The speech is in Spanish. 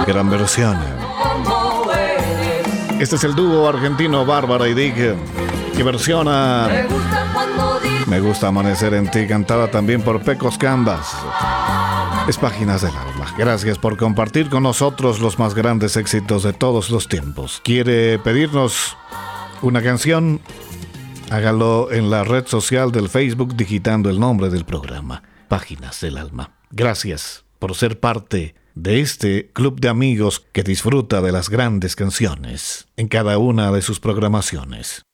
Gran versión. Este es el dúo argentino Bárbara y Dick, que versiona Me gusta amanecer en ti, cantada también por Pecos Canvas. Es Páginas del Alma. Gracias por compartir con nosotros los más grandes éxitos de todos los tiempos. ¿Quiere pedirnos una canción? Hágalo en la red social del Facebook digitando el nombre del programa, Páginas del Alma. Gracias por ser parte de este club de amigos que disfruta de las grandes canciones en cada una de sus programaciones.